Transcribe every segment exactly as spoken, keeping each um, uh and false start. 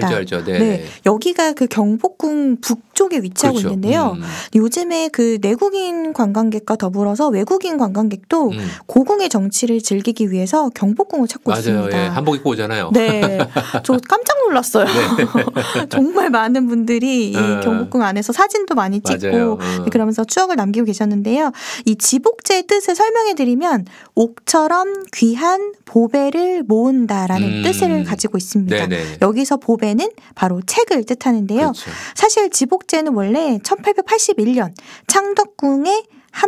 알죠, 알죠. 네. 네, 여기가 그 경복궁 북쪽에 위치하고 그렇죠. 있는데요. 음. 요즘에 그 내국인 관광객과 더불어서 외국인 관광객도 음. 고궁의 정치를 즐기기 위해서 경복궁을 찾고 맞아요. 있습니다. 예, 한복 입고 오잖아요. 네, 저 깜짝 놀랐어요. 네. 정말 많은 분들이 이 어. 경복궁 안에서 사진도 많이 찍고 맞아요. 어. 그러면서 추억을 남기고 계셨는데요. 이 지복제의 뜻을 설명해드리면 옥처럼 귀한 보배를 모은다라는 음. 뜻을 가지고 있습니다. 네네. 여기서 보배는 바로 책을 뜻하는데요. 그렇죠. 사실 지복제는 원래 천팔백팔십일 년 창덕궁의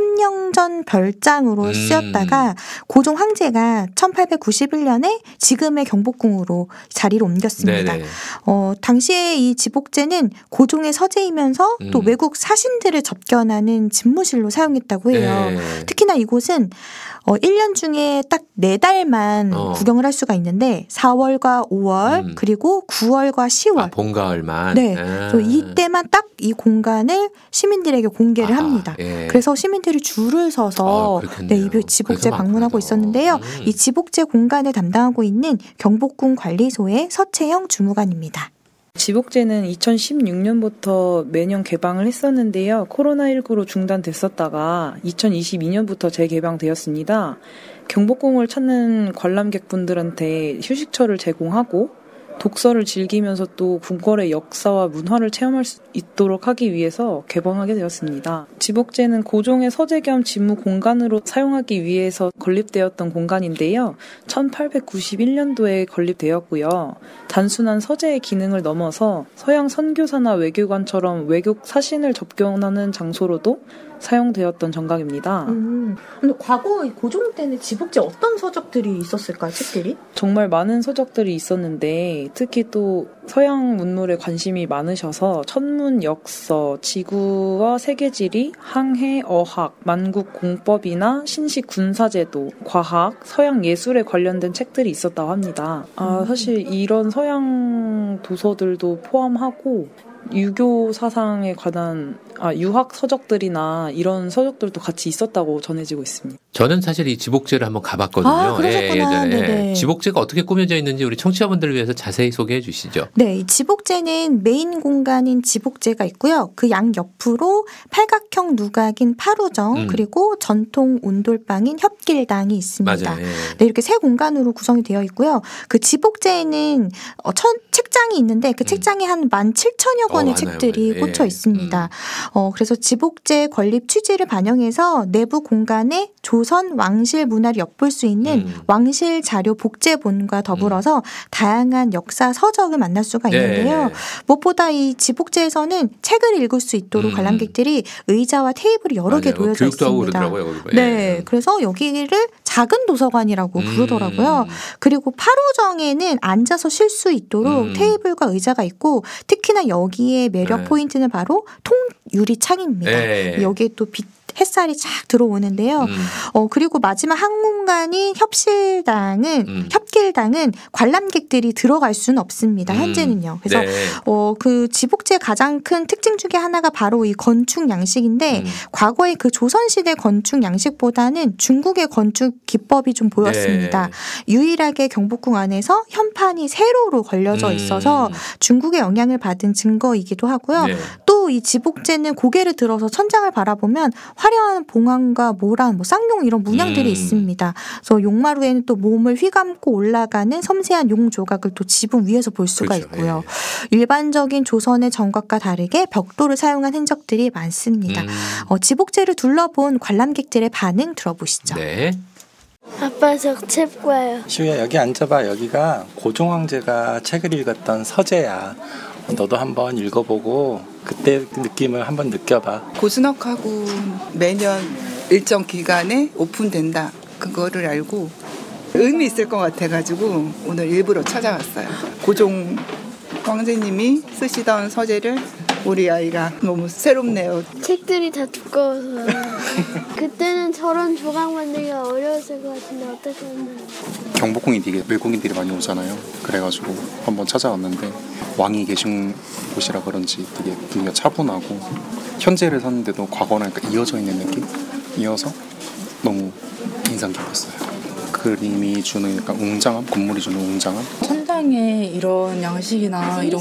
함령전 별장으로 음. 쓰였다가 고종 황제가 천팔백구십일 년에 지금의 경복궁으로 자리를 옮겼습니다. 네네. 어, 당시에 이 지복제는 고종의 서재이면서 또 음. 외국 사신들을 접견하는 집무실로 사용했다고 해요. 네. 특히나 이곳은 어, 일 년 중에 딱 네 달만 어. 구경을 할 수가 있는데 사월과 오월 음. 그리고 구월과 시월 아, 봄, 가을만. 네. 아. 그래서 이때만 딱 이 공간을 시민들에게 공개를 아하, 합니다. 예. 그래서 시민들이 줄을 서서 아, 그렇겠네요. 네, 이 지복제 그래서 방문하고 많구나. 있었는데요. 음. 이 지복제 공간을 담당하고 있는 경복궁 관리소의 서채영 주무관입니다. 지복제는 이천십육 년부터 매년 개방을 했었는데요. 코로나십구로 중단됐었다가 이천이십이 년부터 재개방되었습니다. 경복궁을 찾는 관람객분들한테 휴식처를 제공하고 독서를 즐기면서 또 궁궐의 역사와 문화를 체험할 수 있도록 하기 위해서 개방하게 되었습니다. 지복제는 고종의 서재 겸 집무 공간으로 사용하기 위해서 건립되었던 공간인데요. 천팔백구십일 년도에 건립되었고요. 단순한 서재의 기능을 넘어서 서양 선교사나 외교관처럼 외국 사신을 접견하는 장소로도 사용되었던 정각입니다. 음, 근데 과거 고종 때는 지복제 어떤 서적들이 있었을까요, 책들이? 정말 많은 서적들이 있었는데 특히 또 서양 문물에 관심이 많으셔서 천문 역서, 지구와 세계지리, 항해, 어학, 만국 공법이나 신식 군사제도, 과학, 서양 예술에 관련된 책들이 있었다고 합니다. 아, 사실 이런 서양 도서들도 포함하고 유교 사상에 관한 아, 유학 서적들이나 이런 서적들도 같이 있었다고 전해지고 있습니다. 저는 사실 이 지복제를 한번 가봤거든요. 아, 그러셨구나. 예, 예전에. 네네. 지복제가 어떻게 꾸며져 있는지 우리 청취자분들을 위해서 자세히 소개해 주시죠. 네, 이 지복제는 메인 공간인 지복제가 있고요. 그 양 옆으로 팔각형 누각인 파루정 음. 그리고 전통 온돌방인 협길당이 있습니다. 맞아요. 예. 네, 이렇게 세 공간으로 구성이 되어 있고요. 그 지복제에는 어, 천, 책장이 있는데 그 책장에 한 만 칠천여 권의 어, 많아요, 책들이 많아요. 꽂혀 예. 있습니다. 어, 그래서 지복제 건립 취지를 반영해서 내부 공간에 조선 왕실 문화를 엿볼 수 있는 음. 왕실 자료 복제본과 더불어서 다양한 역사 서적을 만날 수가 있는데요. 네. 무엇보다 이 지복제에서는 책을 읽을 수 있도록 음. 관람객들이 의자와 테이블이 여러 개 맞아요. 놓여져 교육도 하고 있습니다. 그러더라고요. 거기. 네, 예. 그래서 여기를 작은 도서관이라고 음. 부르더라고요. 그리고 파로정에는 앉아서 쉴 수 있도록 음. 테이블과 의자가 있고 특히나 여기에 매력 네. 포인트는 바로 통유리 창입니다. 예. 여기에 또 빛 햇살이 쫙 들어오는데요. 음. 어, 그리고 마지막 한 공간인 협실당은, 음. 협길당은 관람객들이 들어갈 수는 없습니다. 음. 현재는요. 그래서, 네. 어, 그 지복제의 가장 큰 특징 중에 하나가 바로 이 건축 양식인데, 음. 과거의 그 조선시대 건축 양식보다는 중국의 건축 기법이 좀 보였습니다. 네. 유일하게 경복궁 안에서 현판이 세로로 걸려져 음. 있어서 중국의 영향을 받은 증거이기도 하고요. 네. 또 이 지복제는 고개를 들어서 천장을 바라보면 화려한 봉황과 모란, 뭐 쌍용 이런 문양들이 음. 있습니다. 그래서 용마루에는 또 몸을 휘감고 올라가는 섬세한 용 조각을 또 지붕 위에서 볼 수가 그렇죠. 있고요. 일반적인 조선의 정각과 다르게 벽돌을 사용한 흔적들이 많습니다. 음. 어, 지복제를 둘러본 관람객들의 반응 들어보시죠. 네. 아빠 저 책 봐요. 시우야 여기 앉아봐. 여기가 고종 황제가 책을 읽었던 서재야. 너도 한번 읽어보고 그때 그 느낌을 한번 느껴봐. 고즈넉하고 매년 일정 기간에 오픈된다. 그거를 알고 의미 있을 것 같아가지고 오늘 일부러 찾아왔어요. 고종 황제님이 쓰시던 서재를 우리 아이가 너무 새롭네요. 책들이 다 두꺼워서 그때는 저런 조각 만들기가 어려웠을 것 같은데 어떻게 만들어요? 경복궁이 되게 외국인들이 많이 오잖아요. 그래가지고 한번 찾아왔는데 왕이 계신 곳이라 그런지 되게 분위기가 차분하고 현재를 사는데도 과거랑 약간 이어져 있는 느낌? 이어서 너무 인상 깊었어요. 그림이 주는 약간 웅장함? 건물이 주는 웅장함? 천장에 이런 양식이나 이런